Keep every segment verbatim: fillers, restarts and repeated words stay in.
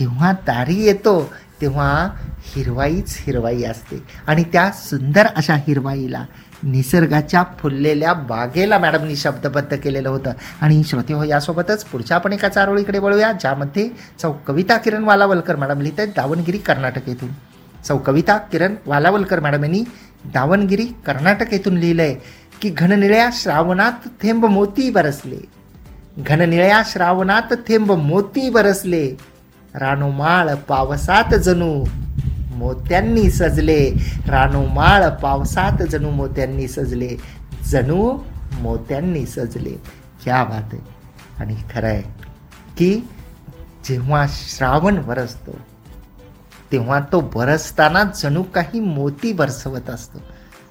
जेव्हा दारी येतो तेव्हा हिरवाईच हिरवाई असते आणि त्या सुंदर अशा हिरवाईला निसर्गाच्या फुललेल्या बागेला मॅडमनी शब्दबद्ध केलेलं होतं. आणि श्रोते हो, यासोबतच पुढच्या आपण एका चारोळीकडे वळूया, ज्यामध्ये सौ कविता किरण वालावलकर मॅडम लिहित आहेत दावणगिरी कर्नाटक येथून. सौ कविता किरण वालावलकर मॅडम यांनी दावणगिरी कर्नाटक येथून लिहिलं आहे की घननिळ्या श्रावणात थेंब मोती बरसले, घननिळ्या श्रावणात थेंब मोती बरसले, रानोमाळ पावसात जणू मोत्यांनी सजले, रानोमाळ पावसात जणू मोत्यांनी सजले, जणू मोत्यांनी सजले. क्या बात आहे. आणि खरं आहे की जेव्हा श्रावण बरसतो तेव्हा तो बरसताना जणू काही मोती बरसवत असतो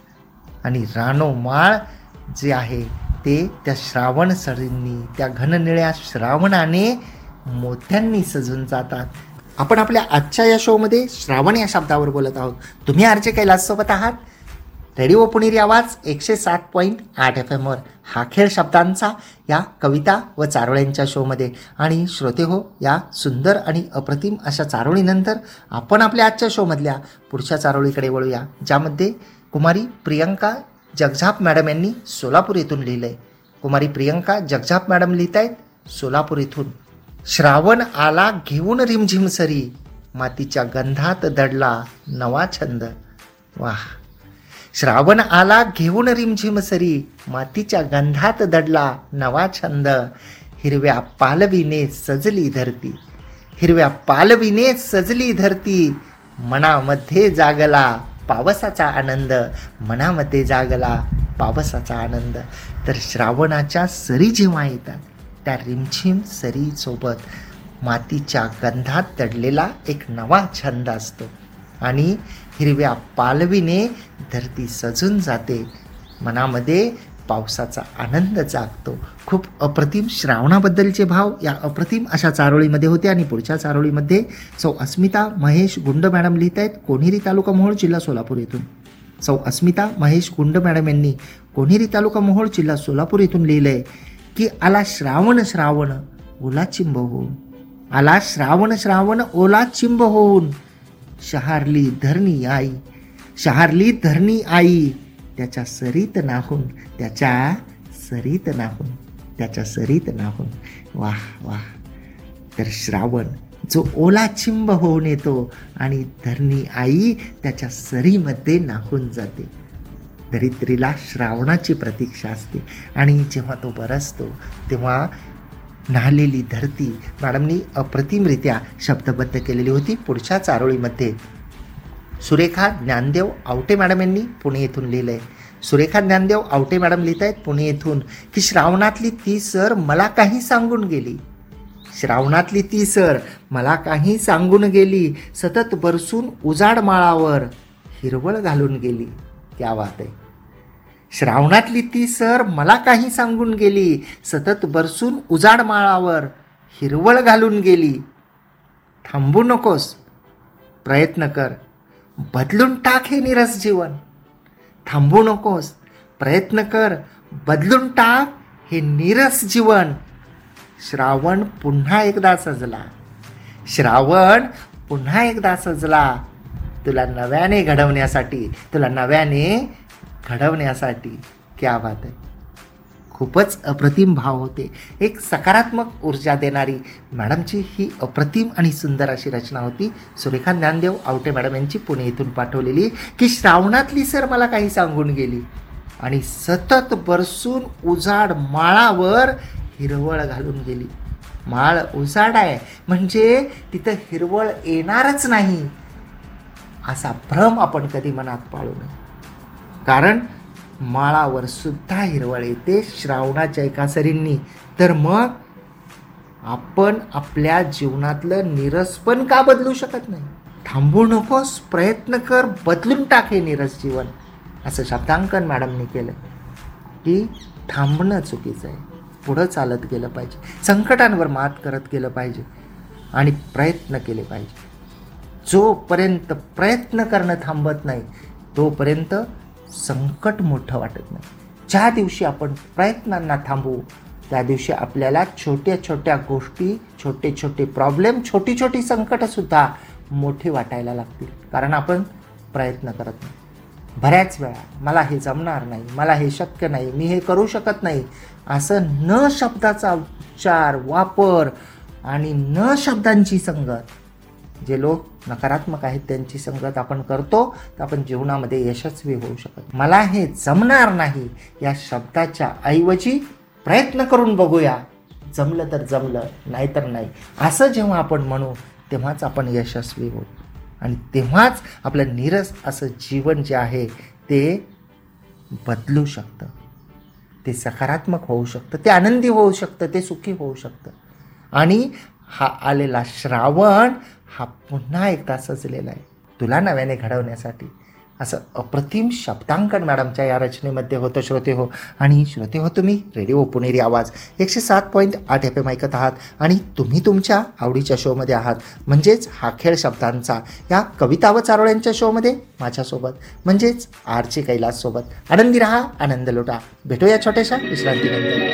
आणि रानोमाळ जे आहे ते त्या श्रावण सरींनी, त्या घननिळ्या श्रावणाने मोत्यांनी सजून जातात. आपण आपल्या आजच्या या शोमध्ये श्रावण या शब्दावर बोलत आहोत. तुम्ही आरचे कैलास सोबत आहात. रेडिओ पुणेरी आवाज एकशे सात पॉईंट आठ एफ एमवर हा खेळ शब्दांचा या कविता व चारोळ्यांच्या शोमध्ये. आणि श्रोते हो, या सुंदर आणि अप्रतिम अशा चारोळीनंतर आपण आपल्या आजच्या शोमधल्या पुढच्या चारोळीकडे वळूया, ज्यामध्ये कुमारी प्रियंका जगझाप मॅडम यांनी सोलापूर येथून लिहिलं आहे. कुमारी प्रियंका जगझाप मॅडम लिहित आहेत सोलापूर येथून. श्रावण आला घेऊन रिमझिम सरी, मातीच्या गंधात दडला नवा छंद. वाह. श्रावण आला घेऊन रिमझिम सरी, मातीच्या गंधात दडला नवा छंद, हिरव्या पालवीने सजली धरती, हिरव्या पालवीने सजली धरती, मनामध्ये जागला पावसाचा आनंद, मनामध्ये जागला पावसाचा आनंद. तर श्रावणाच्या सरी जेव्हा येतात त्या रिमझिम सरीसोबत मातीच्या गंधात दडलेला एक नवा छंद असतो आणि हिरव्या पालवीने धरती सजून जाते, मनामध्ये पावसाचा आनंद जागतो. खूप अप्रतिम श्रावणाबद्दलचे भाव या अप्रतिम अशा चारोळीमध्ये होते. आणि पुढच्या चारोळीमध्ये सौ अस्मिता महेश गुंड मॅडम लिहित आहेत कोणेरी तालुका मोहोळ जिल्हा सोलापूर येथून. सौ अस्मिता महेश गुंड मॅडम यांनी कोणेरी तालुका मोहोळ जिल्हा सोलापूर येथून लिहिलं आहे की आला श्रावण श्रावण ओला चिंब होऊन, आला श्रावण श्रावण ओला चिंब होऊन, शहारली धरणी आई, शहारली धरणी आई, त्याच्या सरीत नाहून, त्याच्या सरीत नाहून, त्याच्या सरीत नाहून. वाह वाह. तर श्रावण जो ओला चिंब होऊन येतो आणि धरणी आई त्याच्या सरीमध्ये नाहून जाते. धरित्रीला श्रावणाची प्रतीक्षा असते आणि जेव्हा तो बरसतो तेव्हा न्हालेली धरती मॅडमनी अप्रतिमरित्या शब्दबद्ध केलेली होती. पुढच्या चारोळीमध्ये सुरेखा ज्ञानदेव आवटे मॅडम यांनी पुणे येथून लिहिलं आहे. सुरेखा ज्ञानदेव आवटे मॅडम लिहित आहेत पुणे येथून की श्रावणातली ती सर मला काही सांगून गेली, श्रावणातली ती सर मला काही सांगून गेली, सतत बरसून उजाड माळावर हिरवळ घालून गेली. क्या बात आहे. श्रावणातली ती सर मला काही सांगून गेली, सतत बरसून उजाड माळावर हिरवळ घालून गेली. थांबू नकोस, प्रयत्न कर, बदलून टाक हे निरस जीवन. थांबू नकोस, प्रयत्न कर, बदलून टाक हे निरस जीवन. श्रावण पुन्हा एकदा सजला, श्रावण पुन्हा एकदा सजला, तुला नव्याने घडवण्यासाठी, तुला नव्याने घडवण्यासाठी. क्या बात आहे. खूपच अप्रतिम भाव होते. एक सकारात्मक ऊर्जा देणारी मॅडमची ही अप्रतिम आणि सुंदर अशी रचना होती. सुरेखा ज्ञानदेव आवटे मॅडम यांची पुणे इथून पाठवलेली की श्रावणातली सर मला काही सांगून गेली आणि सतत बरसून उजाड माळावर हिरवळ घालून गेली. माळ उजाड आहे म्हणजे तिथं हिरवळ येणारच नाही असा भ्रम आपण कधी मनात पाळू नये, कारण माळावर सुद्धा हिरवळ येते श्रावणाच्या एका सरींनी. तर मग आपण आपल्या जीवनातलं निरसपण का बदलू शकत नाही? थांबू नकोस, प्रयत्न कर, बदलून टाक हे निरस जीवन. असं शब्दांकन मॅडमने केलं की थांबणं चुकीचं आहे, पुढं चालत गेलं पाहिजे, संकटांवर मात करत गेलं पाहिजे आणि प्रयत्न केले पाहिजे. जोपर्यंत प्रयत्न करणं थांबत नाही तोपर्यंत संकट मोठं वाटत नाही. ज्या दिवशी आपण प्रयत्नांना थांबवू त्या दिवशी आपल्याला छोट्या छोट्या गोष्टी, छोटे छोटे प्रॉब्लेम, छोटी छोटी संकटंसुद्धा मोठी वाटायला लागतील. कारण आपण प्रयत्न करत नाही. बऱ्याच वेळा मला हे जमणार नाही, मला हे शक्य नाही, मी हे करू शकत नाही, असं न शब्दाचा उच्चार, वापर आणि न शब्दांची संगत, जे लोक नकारात्मक आहेत त्यांची संगत आपण करतो तर आपण जीवनामध्ये यशस्वी होऊ शकत. मला हे जमणार नाही या शब्दाच्या ऐवजी प्रयत्न करून बघूया, जमलं तर जमलं, नाही तर नाही, असं जेव्हा आपण म्हणू तेव्हाच आपण यशस्वी होऊ. आणि तेव्हाच आपलं नीरस असं जीवन जे आहे ते बदलू शकतं, ते सकारात्मक होऊ शकतं, ते आनंदी होऊ शकतं, ते सुखी होऊ शकतं. आणि हा आलेला श्रावण हा पुन्हा एकदा सजलेला आहे तुला नव्याने घडवण्यासाठी. असं अप्रतिम शब्दांकन मॅडमच्या या रचनेमध्ये होतं श्रोते हो. आणि श्रोते हो, तुम्ही रेडिओ पुणेरी आवाज एकशे सात पॉईंट आठ एफ एम ऐकत आहात आणि तुम्ही तुमच्या आवडीच्या शोमध्ये आहात, म्हणजेच हा खेळ शब्दांचा या कविता व चारोळ्यांच्या शोमध्ये माझ्यासोबत, म्हणजेच आरचे कैलाससोबत. आनंदी रहा, आनंद लुटा. भेटूया छोट्याशा विश्रांतीनंतर.